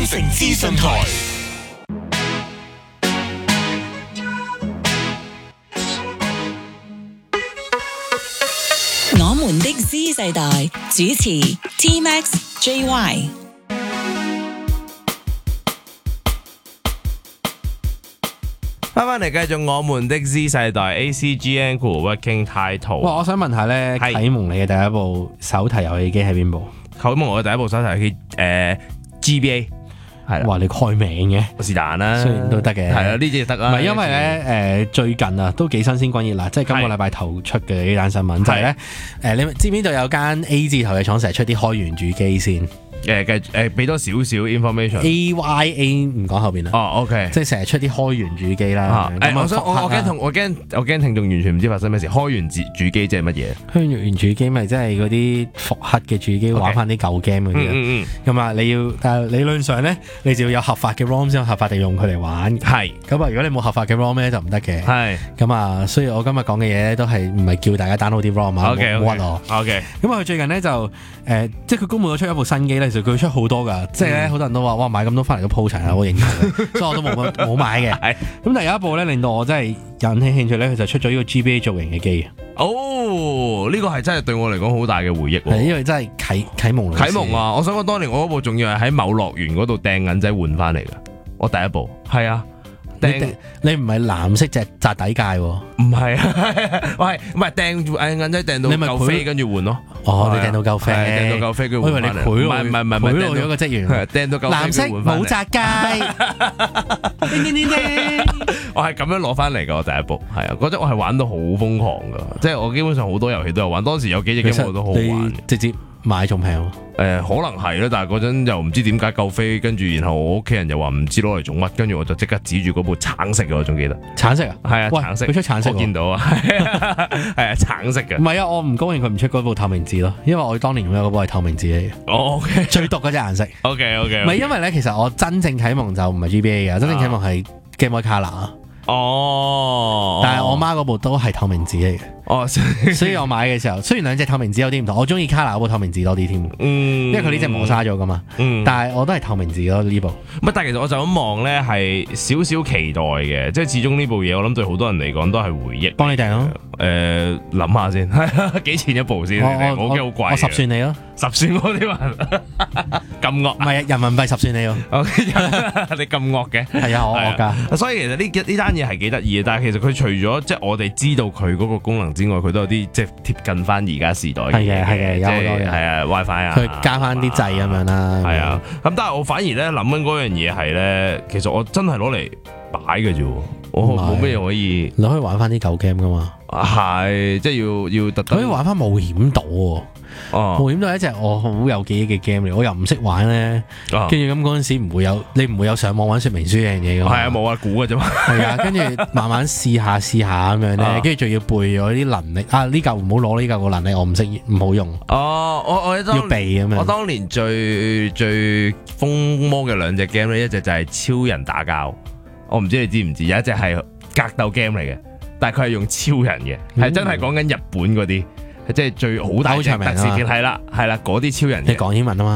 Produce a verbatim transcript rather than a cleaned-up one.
城資訊台。 我們的 Z 世代主持 T Max、J Y。 翻翻嚟繼續我們的 Z 世代 A C G N Working Title。 哇！我想問下咧， 係啟蒙你嘅第一部手提遊戲機係邊部？ 啟蒙我嘅第一部手提遊戲機誒 G B A 係啦， 哇！你開名嘅， 是但啦， 雖然都得嘅， 係啊，呢啲得啊。 唔係因為咧誒最近啊都幾新鮮滾熱辣，即係今個禮拜頭出嘅呢單新聞，就係咧誒你知唔知道有間 A 字頭嘅廠成日出啲開源主機先？ 誒嘅誒俾多少少 information。 A Y A 唔講後邊啦。 哦 OK， 即係成日出啲開源主機啦。 誒我想我我驚同我驚我驚聽眾完全唔知發生咩事。開源主主機即係乜嘢？ 開源主機咪即係嗰啲復刻嘅主機玩翻啲舊 game 嗰啲啊。 嗯嗯咁啊，你要但係理論上咧，你就要有合法嘅 ROM 先合法地用佢嚟玩。 係。 咁啊，如果你冇合法嘅 ROM 咧就唔得嘅。 係。 咁啊，所以我今日講嘅嘢咧都係唔係叫大家 download 啲 ROM 啊，冇屈我。 OK。 咁啊，佢最近咧就誒，即係佢公佈咗出一部新機咧，其實佢出好多㗎。即係咧，好多人都話哇買咁多翻嚟都鋪齊啦，好認同，所以我都冇冇買嘅。咁但係有一部咧令到我真係引起興趣咧，佢就出咗呢個 G B A 造型嘅機。 哦，呢個係真係對我嚟講好大嘅回憶。 係因為真係啟啟蒙啟蒙啊！我想講當年我嗰部仲要係喺某樂園嗰度掟銀仔換翻嚟㗎，我第一部係啊。 你你唔係藍色隻扎底界喎？ 唔係啊，我係唔係掟誒銀仔掟到夠飛跟住換咯？ 哦，你掟到夠飛， 掟到夠飛，跟住換翻嚟。 我以為你賄賂， 唔係唔係唔係賄賂咗個職員， 掟到夠飛， 藍色冇扎界。叮叮叮叮， 我係咁樣攞翻嚟㗎，我第一部係啊，嗰陣我係玩到好瘋狂㗎，即係我基本上好多遊戲都有玩，當時有幾隻 game 我都好玩， 直接買仲平喎。 誒、呃、可能係啦，但係嗰陣又唔知點解夠飛，跟住然後我屋企人又話唔知攞嚟做乜，跟住我就即刻指住嗰部橙色嘅，我仲記得。橙色啊？係啊，橙色。佢出橙色，我見到啊，係啊，橙色嘅。唔係啊，我唔高興佢唔出嗰部透明字咯，因為我當年擁有嗰部係透明字嚟嘅。哦 ，OK， 最毒嗰隻顏色。OK OK。唔係因為咧，其實我真正啟蒙就唔係 G B A 嘅，真正啟蒙係 Game Boy Color 啊。哦，但係我媽嗰部都係透明紙嚟嘅，哦，所以我買嘅時候，雖然兩隻透明紙有啲唔同，我中意 Color 嗰部透明紙多啲添，嗯，因為佢呢隻磨砂咗噶嘛，嗯，但係我都係透明紙咯呢部。乜？但係其實我就咁望咧，係少少期待嘅，即係始終呢部嘢，我諗對好多人嚟講都係回憶。幫你訂咯，誒，諗下先，幾錢一部先？我我好貴，我十算你咯，十算我啲人咁惡，唔係人民幣十算你咯，你咁惡嘅，係啊，我惡噶，所以其實呢呢單嘢係幾得意嘅，但係其實佢除咗即係我哋知道佢嗰個功能之外，佢都有啲即係貼近翻而家時代嘅嘢，係嘅係嘅，有好多嘅，係啊 WiFi 啊，佢加翻啲掣咁樣啦，係啊，咁但係我反而咧諗緊嗰樣嘢係咧，其實我真係攞嚟擺嘅啫，我冇咩可以，你可以玩翻啲舊 game 噶嘛，係即係要要特登，可以玩翻冒險島。哦，冒險島係一隻我好有記憶嘅 game 嚟，我又唔識玩咧，跟住咁嗰陣時唔會有，你唔會有上網揾說明書呢樣嘢噶嘛？係啊，冇啊，估嘅啫嘛。係啊，跟住慢慢試下試下咁樣咧，跟住仲要背咗啲能力啊！呢嚿唔好攞呢嚿個能力，我唔識，唔好用。哦，我我要避咁樣。我當年最最瘋魔嘅兩隻 game 咧，一隻就係超人打交，我唔知你知唔知？有一隻係格鬥 game 嚟嘅，但係佢係用超人嘅，係真係講緊日本嗰啲。即係最好大嘅特攝片，係啦係啦，嗰啲超人，你講英文啊嘛。